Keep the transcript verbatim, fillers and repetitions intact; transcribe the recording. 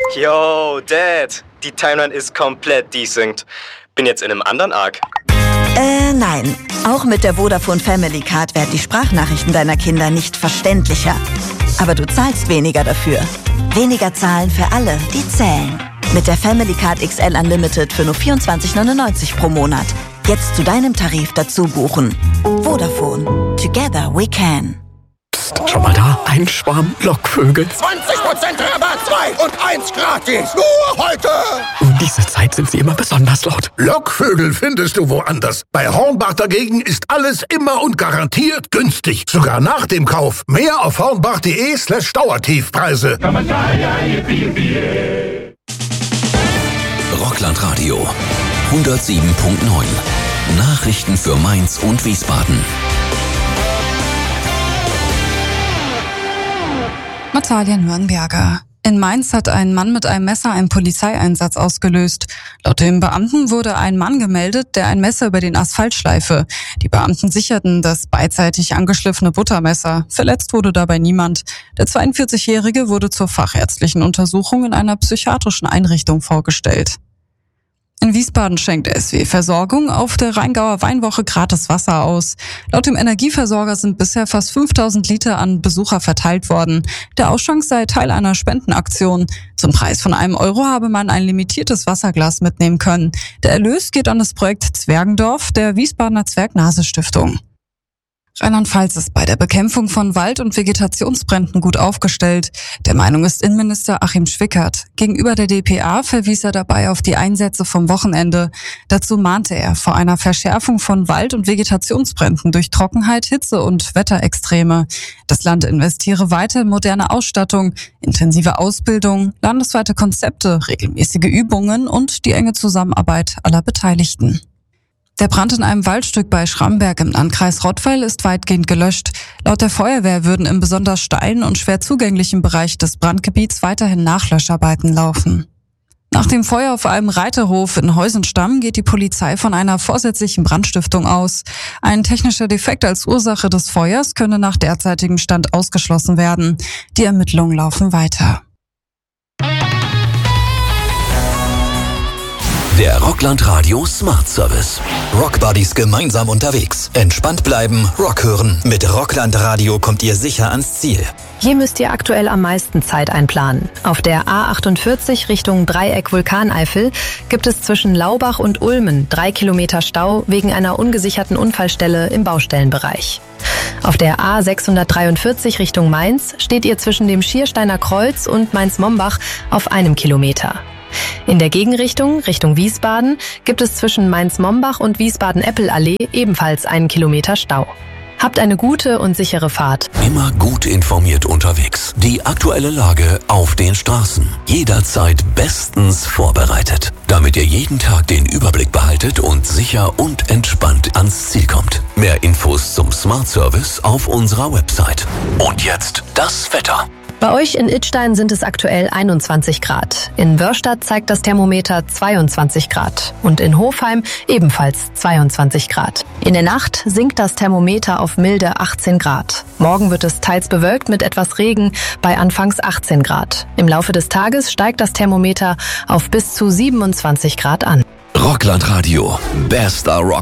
Yo, Dad, die Timeline ist komplett desynced. Bin jetzt in einem anderen Arc. Äh, nein. Auch mit der Vodafone Family Card werden die Sprachnachrichten deiner Kinder nicht verständlicher. Aber du zahlst weniger dafür. Weniger zahlen für alle, die zählen. Mit der Family Card X L Unlimited für nur vierundzwanzig neunundneunzig pro Monat. Jetzt zu deinem Tarif dazu buchen. Vodafone. Together we can. Psst, schau mal da. Ein Schwarm Lockvögel. zwanzig Prozent Rabatt, zwei und eins gratis. Nur heute. Um diese Zeit sind sie immer besonders laut. Lockvögel findest du woanders. Bei Hornbach dagegen ist alles immer und garantiert günstig. Sogar nach dem Kauf. Mehr auf hornbach.de slash Dauertiefpreise. Rockland Radio hundertsieben Komma neun. Nachrichten für Mainz und Wiesbaden. Natalia Nürnberger. In Mainz hat ein Mann mit einem Messer einen Polizeieinsatz ausgelöst. Laut dem Beamten wurde ein Mann gemeldet, der ein Messer über den Asphalt schleife. Die Beamten sicherten das beidseitig angeschliffene Buttermesser. Verletzt wurde dabei niemand. Der zweiundvierzigjährige wurde zur fachärztlichen Untersuchung in einer psychiatrischen Einrichtung vorgestellt. In Wiesbaden schenkt der S W Versorgung auf der Rheingauer Weinwoche gratis Wasser aus. Laut dem Energieversorger sind bisher fast fünftausend Liter an Besucher verteilt worden. Der Ausschank sei Teil einer Spendenaktion. Zum Preis von einem Euro habe man ein limitiertes Wasserglas mitnehmen können. Der Erlös geht an das Projekt Zwergendorf der Wiesbadener Zwerg-Nase-Stiftung. Rheinland-Pfalz ist bei der Bekämpfung von Wald- und Vegetationsbränden gut aufgestellt. Der Meinung ist Innenminister Achim Schwickert. Gegenüber der d p a verwies er dabei auf die Einsätze vom Wochenende. Dazu mahnte er vor einer Verschärfung von Wald- und Vegetationsbränden durch Trockenheit, Hitze und Wetterextreme. Das Land investiere weiter in moderne Ausstattung, intensive Ausbildung, landesweite Konzepte, regelmäßige Übungen und die enge Zusammenarbeit aller Beteiligten. Der Brand in einem Waldstück bei Schramberg im Landkreis Rottweil ist weitgehend gelöscht. Laut der Feuerwehr würden im besonders steilen und schwer zugänglichen Bereich des Brandgebiets weiterhin Nachlöscharbeiten laufen. Nach dem Feuer auf einem Reiterhof in Heusenstamm geht die Polizei von einer vorsätzlichen Brandstiftung aus. Ein technischer Defekt als Ursache des Feuers könne nach derzeitigem Stand ausgeschlossen werden. Die Ermittlungen laufen weiter. Der Rockland Radio Smart Service. Rockbuddies gemeinsam unterwegs. Entspannt bleiben, Rock hören. Mit Rockland Radio kommt ihr sicher ans Ziel. Hier müsst ihr aktuell am meisten Zeit einplanen. Auf der A achtundvierzig Richtung Dreieck Vulkaneifel gibt es zwischen Laubach und Ulmen drei Kilometer Stau wegen einer ungesicherten Unfallstelle im Baustellenbereich. Auf der A sechshundertdreiundvierzig Richtung Mainz steht ihr zwischen dem Schiersteiner Kreuz und Mainz-Mombach auf einem Kilometer. In der Gegenrichtung, Richtung Wiesbaden, gibt es zwischen Mainz-Mombach und Wiesbaden-Eppel-Allee ebenfalls einen Kilometer Stau. Habt eine gute und sichere Fahrt. Immer gut informiert unterwegs. Die aktuelle Lage auf den Straßen. Jederzeit bestens vorbereitet. Damit ihr jeden Tag den Überblick behaltet und sicher und entspannt ans Ziel kommt. Mehr Infos zum Smart Service auf unserer Website. Und jetzt das Wetter. Bei euch in Idstein sind es aktuell einundzwanzig Grad. In Wörstadt zeigt das Thermometer zweiundzwanzig Grad. Und in Hofheim ebenfalls zweiundzwanzig Grad. In der Nacht sinkt das Thermometer auf milde achtzehn Grad. Morgen wird es teils bewölkt mit etwas Regen bei anfangs achtzehn Grad. Im Laufe des Tages steigt das Thermometer auf bis zu siebenundzwanzig Grad an. Rockland Radio. Bester Rock.